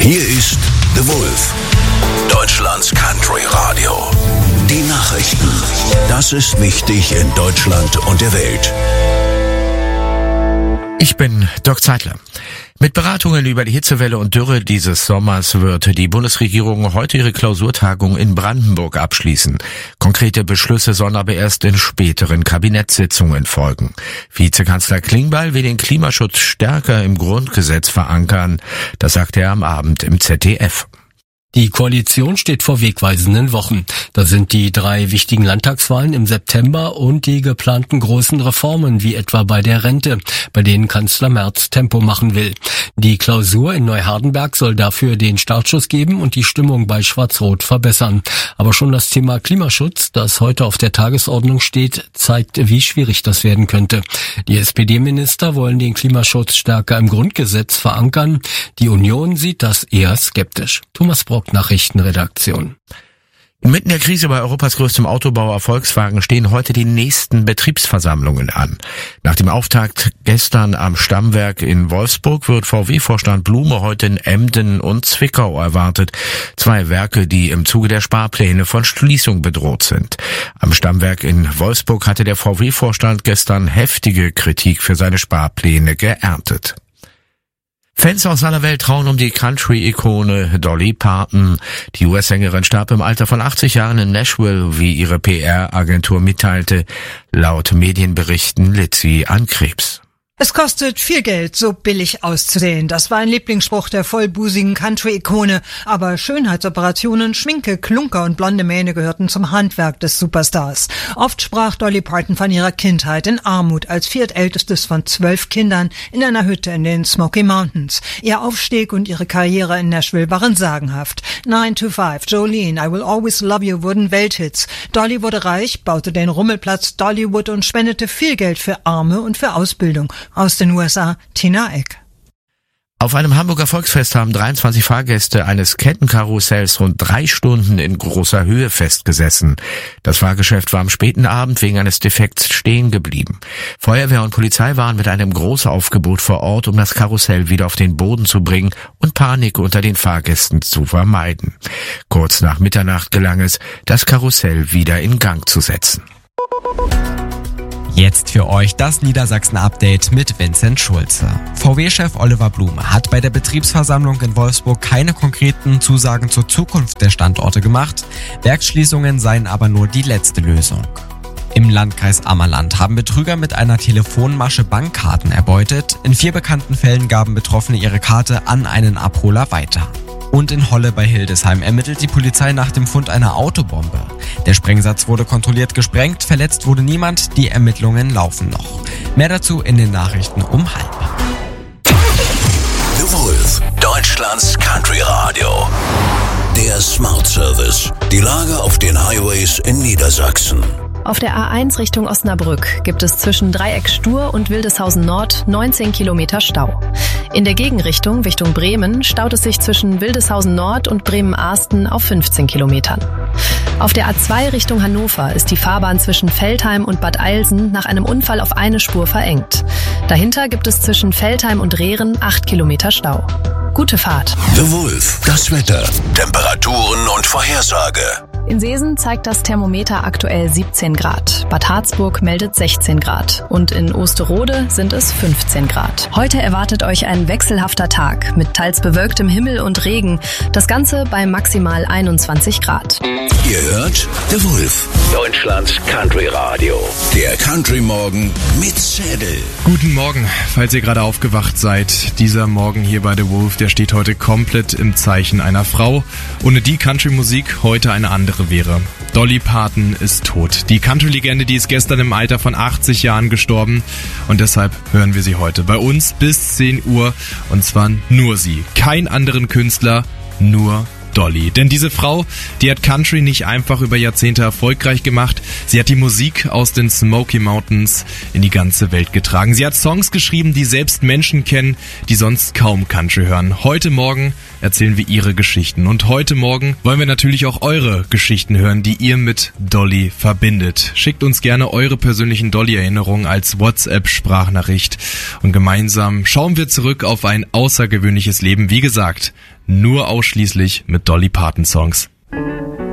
Hier ist The Wolf, Deutschlands Country Radio. Die Nachrichten. Das ist wichtig in Deutschland und der Welt. Ich bin Dirk Zeitler. Mit Beratungen über die Hitzewelle und Dürre dieses Sommers wird die Bundesregierung heute ihre Klausurtagung in Brandenburg abschließen. Konkrete Beschlüsse sollen aber erst in späteren Kabinettssitzungen folgen. Vizekanzler Klingbeil will den Klimaschutz stärker im Grundgesetz verankern. Das sagte er am Abend im ZDF. Die Koalition steht vor wegweisenden Wochen. Da sind die 3 wichtigen Landtagswahlen im September und die geplanten großen Reformen, wie etwa bei der Rente, bei denen Kanzler Merz Tempo machen will. Die Klausur in Neuhardenberg soll dafür den Startschuss geben und die Stimmung bei Schwarz-Rot verbessern. Aber schon das Thema Klimaschutz, das heute auf der Tagesordnung steht, zeigt, wie schwierig das werden könnte. Die SPD-Minister wollen den Klimaschutz stärker im Grundgesetz verankern. Die Union sieht das eher skeptisch. Thomas Brock, Nachrichtenredaktion. Inmitten der Krise bei Europas größtem Autobauer Volkswagen stehen heute die nächsten Betriebsversammlungen an. Nach dem Auftakt gestern am Stammwerk in Wolfsburg wird VW-Vorstand Blume heute in Emden und Zwickau erwartet. 2 Werke, die im Zuge der Sparpläne von Schließung bedroht sind. Am Stammwerk in Wolfsburg hatte der VW-Vorstand gestern heftige Kritik für seine Sparpläne geerntet. Fans aus aller Welt trauen um die Country-Ikone Dolly Parton. Die US-Sängerin starb im Alter von 80 Jahren in Nashville, wie ihre PR-Agentur mitteilte. Laut Medienberichten litt sie an Krebs. Es kostet viel Geld, so billig auszusehen. Das war ein Lieblingsspruch der vollbusigen Country-Ikone. Aber Schönheitsoperationen, Schminke, Klunker und blonde Mähne gehörten zum Handwerk des Superstars. Oft sprach Dolly Parton von ihrer Kindheit in Armut als viertältestes von 12 Kindern in einer Hütte in den Smoky Mountains. Ihr Aufstieg und ihre Karriere in Nashville waren sagenhaft. 9 to 5, Jolene, I Will Always Love You wurden Welthits. Dolly wurde reich, baute den Rummelplatz Dollywood und spendete viel Geld für Arme und für Ausbildung. Aus den USA, Tina Eck. Auf einem Hamburger Volksfest haben 23 Fahrgäste eines Kettenkarussells rund 3 Stunden in großer Höhe festgesessen. Das Fahrgeschäft war am späten Abend wegen eines Defekts stehen geblieben. Feuerwehr und Polizei waren mit einem Großaufgebot vor Ort, um das Karussell wieder auf den Boden zu bringen und Panik unter den Fahrgästen zu vermeiden. Kurz nach Mitternacht gelang es, das Karussell wieder in Gang zu setzen. Jetzt für euch das Niedersachsen-Update mit Vincent Schulze. VW-Chef Oliver Blume hat bei der Betriebsversammlung in Wolfsburg keine konkreten Zusagen zur Zukunft der Standorte gemacht. Werksschließungen seien aber nur die letzte Lösung. Im Landkreis Ammerland haben Betrüger mit einer Telefonmasche Bankkarten erbeutet. In 4 bekannten Fällen gaben Betroffene ihre Karte an einen Abholer weiter. Und in Holle bei Hildesheim ermittelt die Polizei nach dem Fund einer Autobombe. Der Sprengsatz wurde kontrolliert gesprengt, verletzt wurde niemand, die Ermittlungen laufen noch. Mehr dazu in den Nachrichten um 12:30. The Wolf, Deutschlands Country Radio. Der Smart Service. Die Lage auf den Highways in Niedersachsen. Auf der A1 Richtung Osnabrück gibt es zwischen Dreieck Stur und Wildeshausen Nord 19 Kilometer Stau. In der Gegenrichtung Richtung Bremen staut es sich zwischen Wildeshausen Nord und Bremen-Ahsten auf 15 Kilometern. Auf der A2 Richtung Hannover ist die Fahrbahn zwischen Veltheim und Bad Eilsen nach einem Unfall auf eine Spur verengt. Dahinter gibt es zwischen Veltheim und Rehren 8 Kilometer Stau. Gute Fahrt. The Wolf, das Wetter, Temperaturen und Vorhersage. In Seesen zeigt das Thermometer aktuell 17 Grad. Bad Harzburg meldet 16 Grad. Und in Osterode sind es 15 Grad. Heute erwartet euch ein wechselhafter Tag mit teils bewölktem Himmel und Regen. Das Ganze bei maximal 21 Grad. Ihr hört The Wolf, Deutschlands Country Radio. Der Country Morgen mit Zädel. Guten Morgen, falls ihr gerade aufgewacht seid. Dieser Morgen hier bei The Wolf, der steht heute komplett im Zeichen einer Frau, ohne die Country-Musik heute eine andere wäre. Dolly Parton ist tot. Die Country-Legende, die ist gestern im Alter von 80 Jahren gestorben und deshalb hören wir sie heute bei uns bis 10 Uhr und zwar nur sie. Kein anderen Künstler, nur Dolly. Denn diese Frau, die hat Country nicht einfach über Jahrzehnte erfolgreich gemacht. Sie hat die Musik aus den Smoky Mountains in die ganze Welt getragen. Sie hat Songs geschrieben, die selbst Menschen kennen, die sonst kaum Country hören. Heute Morgen erzählen wir ihre Geschichten. Und heute Morgen wollen wir natürlich auch eure Geschichten hören, die ihr mit Dolly verbindet. Schickt uns gerne eure persönlichen Dolly-Erinnerungen als WhatsApp-Sprachnachricht. Und gemeinsam schauen wir zurück auf ein außergewöhnliches Leben. Wie gesagt, nur ausschließlich mit Dolly Parton Songs.